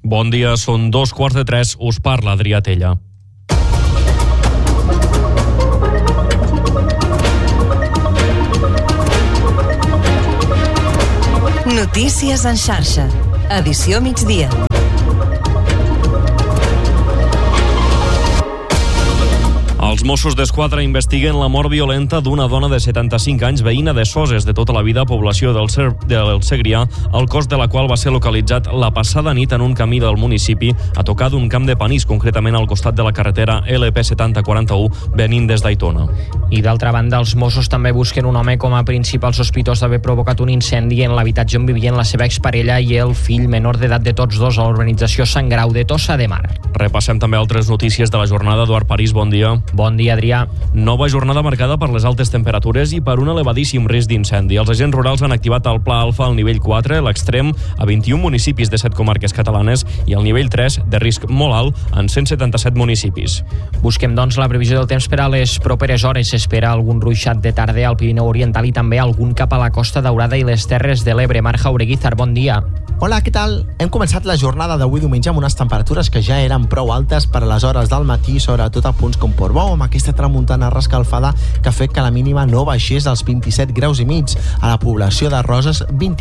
Bon dia, són 2:45, us parla Adrià Tella. Notícies en xarxa, edició migdia. Els Mossos d'Esquadra investiguen la mort violenta d'una dona de 75 anys, veïna de Soses, de tota la vida, població del Segrià, el cos de la qual va ser localitzat la passada nit en un camí del municipi, a tocar d'un camp de panís, concretament al costat de la carretera LP 7041, venint des d'Aitona. I d'altra banda, els Mossos també busquen un home com a principal sospitós d'haver provocat un incendi en l'habitatge on vivien la seva exparella i el fill menor d'edat de tots dos a l'urbanització Sant Grau de Tossa de Mar. Repassem també altres notícies de la jornada. Eduard París, bon dia. Bon dia, Adrià. Nova jornada marcada per les altes temperatures i per un elevadíssim risc d'incendi. Els agents rurals han activat el Pla Alfa al nivell 4, l'extrem, a 21 municipis de 7 comarques catalanes, i el nivell 3, de risc molt alt, en 177 municipis. Busquem, doncs, la previsió del temps per a les properes hores. S'espera algun ruixat de tarda al Pirineu Oriental i també algun cap a la Costa Daurada i les Terres de l'Ebre. Marc Jaureguizar, bon dia. Hola, què tal? Hem començat la jornada d'avui diumenge amb unes temperatures que ja eren prou altes per a les hores del matí, sobretot a punts com Portbou, amb aquesta tramuntana rescalfada que ha fet que la mínima no baixés als 27 graus i mig. A la població de Roses,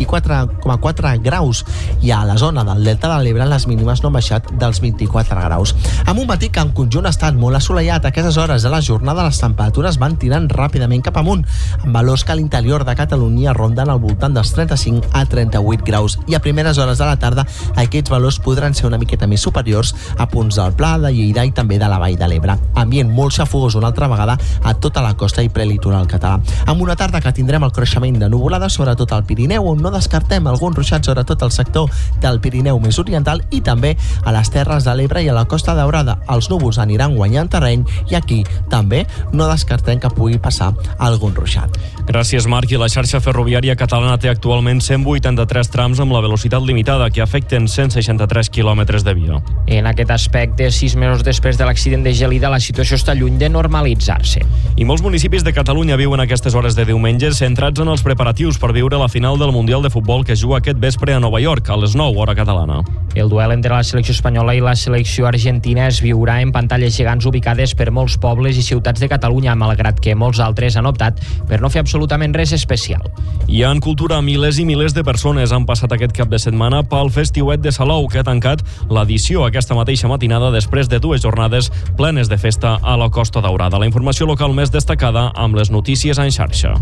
24,4 graus. I a la zona del Delta de l'Ebre les mínimes no han baixat dels 24 graus. Amb un matí que en conjunt ha estat molt assolellat, a aquestes hores de la jornada les temperatures van tirant ràpidament cap amunt, amb valors que a l'interior de Catalunya ronden al voltant dels 35 a 38 graus. I a primeres hores de la tarda aquests valors podran ser una miqueta més superiors a punts del Pla, de Lleida i també de la Vall de l'Ebre. Ambient molt xafogós una altra vegada a tota la costa i prelitoral català. Amb una tarda que tindrem el creixement de nuvolades, sobretot al Pirineu, on no descartem algun ruixat, sobretot al sector del Pirineu més oriental i també a les Terres de l'Ebre i a la Costa Daurada. Els núvols aniran guanyant terreny i aquí també no descartem que pugui passar algun ruixat. Gràcies, Marc. I la xarxa ferroviària catalana té actualment 183 trams amb la velocitat limitada que afecten 163 quilòmetres de via. En aquest aspecte, 6 mesos després de l'accident de Gelida, la situació està lluny de normalitzar-se. I molts municipis de Catalunya viuen aquestes hores de diumenge centrats en els preparatius per viure la final del Mundial de Futbol que es juga aquest vespre a Nova York, a les 9, hora catalana. El duel entre la selecció espanyola i la selecció argentina es viurà en pantalles gegants ubicades per molts pobles i ciutats de Catalunya, malgrat que molts altres han optat per no fer absolutament res especial. I en cultura, milers i milers de persones han passat aquest cap de setmana pel Festiuet de Salou, que ha tancat l'edició aquesta mateixa matinada després de 2 jornades plenes de festa a la Costa Daurada. La informació local més destacada amb les notícies en xarxa.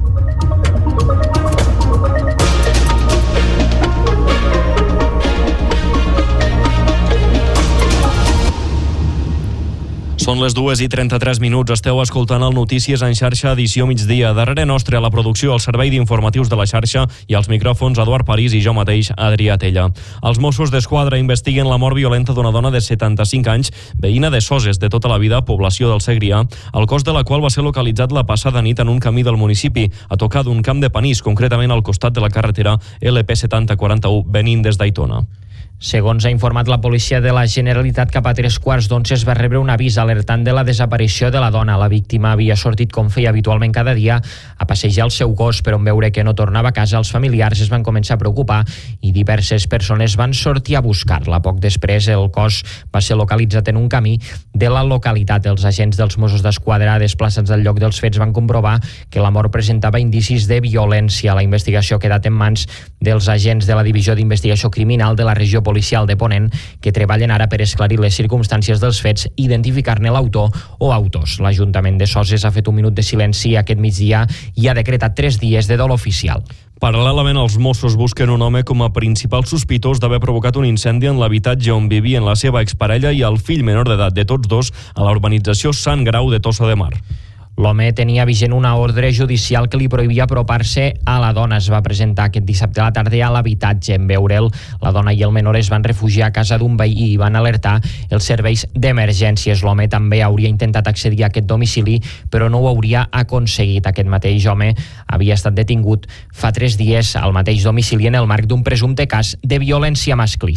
Són les 2:33. Esteu escoltant el Notícies en xarxa, edició migdia. Darrere nostre, a la producció, el servei d'informatius de la xarxa i als micròfons, Eduard París i jo mateix, Adrià Tella. Els Mossos d'Esquadra investiguen la mort violenta d'una dona de 75 anys, veïna de Soses, de tota la vida, població del Segrià, el cos de la qual va ser localitzat la passada nit en un camí del municipi, a tocar d'un camp de panís, concretament al costat de la carretera LP 7041, venint des d'Aitona. Segons ha informat la policia de la Generalitat, cap a 3:15 es va rebre un avís alertant de la desaparició de la dona. La víctima havia sortit, com feia habitualment cada dia, a passejar el seu gos, però en veure que no tornava a casa, els familiars es van començar a preocupar i diverses persones van sortir a buscar-la. Poc després, el cos va ser localitzat en un camí de la localitat. Els agents dels Mossos d'Esquadra desplaçats al lloc dels fets van comprovar que la mort presentava indicis de violència. La investigació ha quedat en mans dels agents de la Divisió d'Investigació Criminal de la Regió Policial de Ponent, que treballen ara per esclarir les circumstàncies dels fets i identificar-ne l'autor o autors. L'Ajuntament de Soses ha fet un minut de silenci aquest migdia i ha decretat 3 dies de dol oficial. Paral·lelament, els Mossos busquen un home com a principal sospitós d'haver provocat un incendi en l'habitatge on vivien la seva exparella i el fill menor d'edat de tots dos a la urbanització Sant Grau de Tossa de Mar. L'home tenia vigent una ordre judicial que li prohibia apropar-se a la dona. Es va presentar aquest dissabte a la tarda a l'habitatge. En veure'l, la dona i el menor es van refugiar a casa d'un veí i van alertar els serveis d'emergències. L'home també hauria intentat accedir a aquest domicili, però no ho hauria aconseguit. Aquest mateix home havia estat detingut fa 3 dies al mateix domicili en el marc d'un presumpte cas de violència masclista.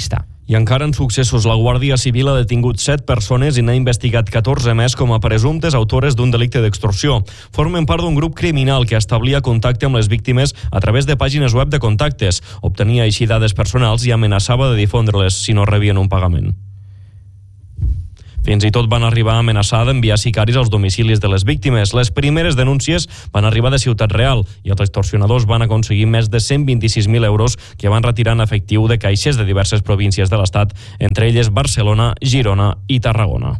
I encara en successos, la Guàrdia Civil ha detingut 7 persones i n'ha investigat 14 més com a presumptes autores d'un delicte d'extorsió. Formen part d'un grup criminal que establia contacte amb les víctimes a través de pàgines web de contactes, obtenia així dades personals i amenaçava de difondre-les si no rebien un pagament. Fins i tot van arribar a amenaçar d'enviar sicaris als domicilis de les víctimes. Les primeres denúncies van arribar de Ciutat Real i els extorsionadors van aconseguir més de 126.000 euros que van retirar en efectiu de caixers de diverses províncies de l'Estat, entre elles Barcelona, Girona i Tarragona.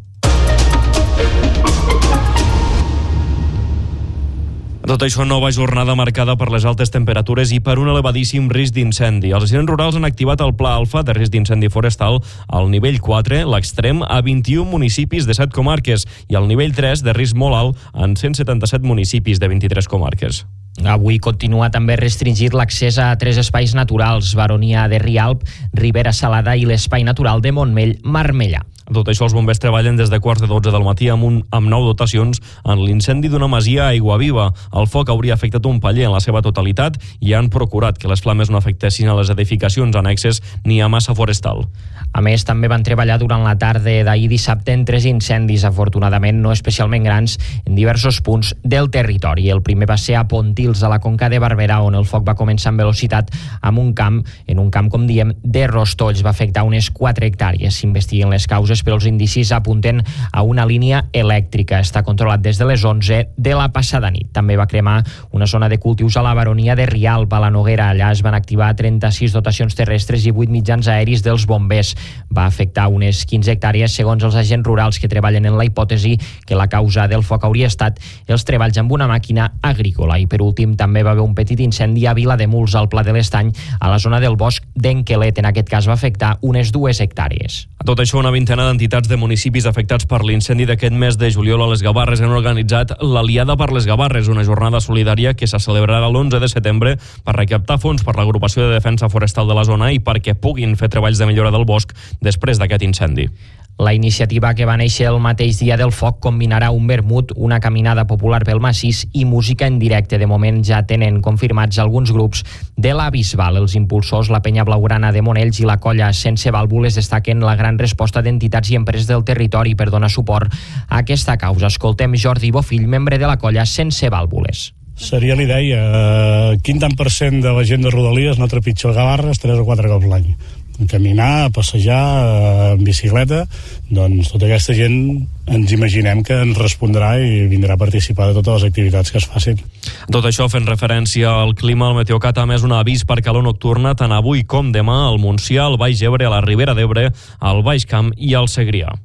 Tot això, nova jornada marcada per les altes temperatures i per un elevadíssim risc d'incendi. Els agents rurals han activat el Pla Alfa de risc d'incendi forestal al nivell 4, l'extrem, a 21 municipis de 7 comarques i al nivell 3 de risc molt alt en 177 municipis de 23 comarques. Avui continua també restringit l'accés a 3 espais naturals, Baronia de Rialb, Ribera Salada i l'espai natural de Montmell-Marmellà. Tot això, els bombers treballen des de 11:45 del matí amb 9 dotacions en l'incendi d'una masia a Aiguaviva. El foc hauria afectat un paller en la seva totalitat i han procurat que les flames no afectessin a les edificacions annexes ni a massa forestal. A més, també van treballar durant la tarda d'ahir dissabte en 3 incendis, afortunadament no especialment grans, en diversos punts del territori. El primer va ser a Pontils, a la Conca de Barberà, on el foc va començar amb velocitat en un camp, com diem, de rostolls. Va afectar unes 4 hectàrees. S'investiguen les causes, però els indicis apunten a una línia elèctrica. Està controlat des de les 11 de la passada nit. També va cremar una zona de cultius a la Baronia de Rialb, a la Noguera. Allà es van activar 36 dotacions terrestres i 8 mitjans aeris dels bombers. Va afectar unes 15 hectàrees, segons els agents rurals que treballen en la hipòtesi que la causa del foc hauria estat els treballs amb una màquina agrícola. I per últim, també va haver un petit incendi a Vilademuls, al Pla de l'Estany, a la zona del bosc d'Enquelet. En aquest cas va afectar unes 2 hectàrees. A tot això, una vintena d'entitats de municipis afectats per l'incendi d'aquest mes de juliol a les Gavarres han organitzat l'Aliada per les Gavarres, una jornada solidària que se celebrarà l'11 de setembre per recaptar fons per l'agrupació de defensa forestal de la zona i perquè puguin fer treballs de millora del bosc després d'aquest incendi. La iniciativa, que va néixer el mateix dia del foc, combinarà un vermut, una caminada popular pel massís i música en directe. De moment ja tenen confirmats alguns grups de la Bisbal. Els impulsors, la Penya Blaugrana de Monells i la Colla Sense Vàlvules, destaquen la gran resposta d'entitats i empreses del territori per donar suport a aquesta causa. Escoltem Jordi Bofill, membre de la Colla Sense Vàlvules. Seria l'idea, quin tant % de la gent de Rodalies no trepitja el Gavarres 3 o 4 cops l'any? Caminar, passejar, en bicicleta, doncs tota aquesta gent ens imaginem que ens respondrà i vindrà a participar de totes les activitats que es facin. Tot això fent referència al clima, el Meteocat ha emès un avís per calor nocturna tant avui com demà al Montsià, al Baix Ebre, a la Ribera d'Ebre, al Baix Camp i al Segrià.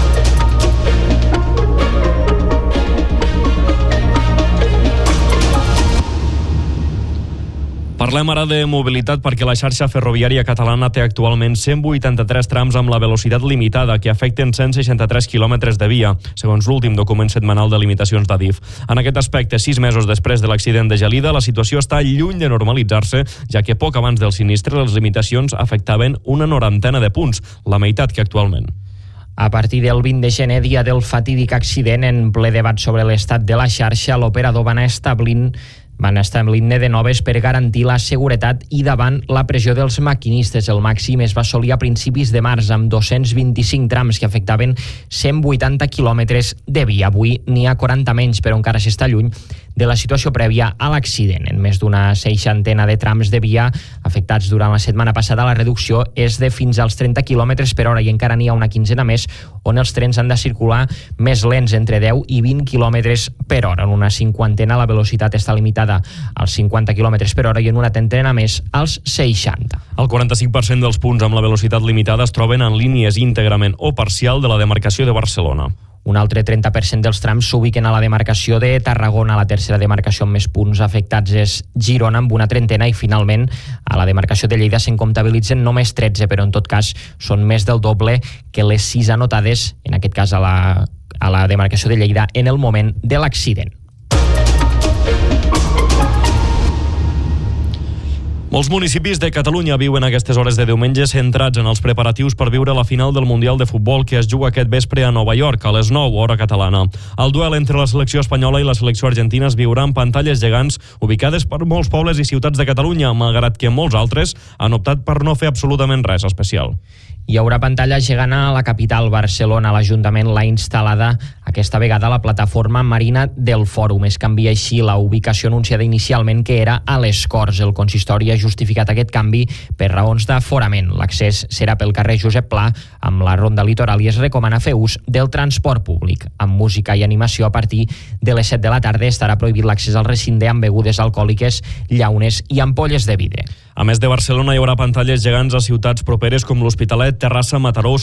Parlem ara de mobilitat perquè la xarxa ferroviària catalana té actualment 183 trams amb la velocitat limitada que afecten 163 quilòmetres de via, segons l'últim document setmanal de limitacions d'Adif. En aquest aspecte, 6 mesos després de l'accident de Gelida, la situació està lluny de normalitzar-se, ja que poc abans del sinistre les limitacions afectaven una 90 de punts, la meitat que actualment. A partir del 20 de gener, dia del fatídic accident, en ple debat sobre l'estat de la xarxa, l'operador van estar de noves per garantir la seguretat i davant la pressió dels maquinistes. El màxim es va assolir a principis de març amb 225 trams que afectaven 180 quilòmetres de via. Avui n'hi ha 40 menys, però encara s'està lluny de la situació prèvia a l'accident. En més d'una 60 de trams de via afectats durant la setmana passada, la reducció és de fins als 30 km per hora i encara n'hi ha una 15 més on els trens han de circular més lents, entre 10 i 20 km per hora. En una 50 la velocitat està limitada als 50 km per hora i en una trentena més als 60. El 45% dels punts amb la velocitat limitada es troben en línies íntegrament o parcial de la demarcació de Barcelona. Un altre 30% dels trams s'ubiquen a la demarcació de Tarragona. La tercera demarcació amb més punts afectats és Girona, amb una trentena, i finalment a la demarcació de Lleida se'n comptabilitzen només 13, però en tot cas són més del doble que les 6 anotades, en aquest cas a la demarcació de Lleida, en el moment de l'accident. Molts municipis de Catalunya viuen aquestes hores de diumenge centrats en els preparatius per viure la final del Mundial de Futbol que es juga aquest vespre a Nova York, a les 9, hora catalana. El duel entre la selecció espanyola i la selecció argentina es viurà en pantalles gegants ubicades per molts pobles i ciutats de Catalunya, malgrat que molts altres han optat per no fer absolutament res especial. Hi haurà pantalla gegant a la capital, Barcelona. L'Ajuntament l'ha instal·lada aquesta vegada a la plataforma marina del Fòrum. Es canvia així la ubicació anunciada inicialment, que era a les Corts. El consistori ha justificat aquest canvi per raons d'aforament. L'accés serà pel carrer Josep Pla, amb la ronda litoral, i es recomana fer ús del transport públic. Amb música i animació, a partir de les 7 de la tarda estarà prohibit l'accés al recinte amb begudes alcohòliques, llaunes i ampolles de vidre. A més de Barcelona, hi haurà pantalles gegants a ciutats properes com l'Hospitalet, Terrassa, Mataró,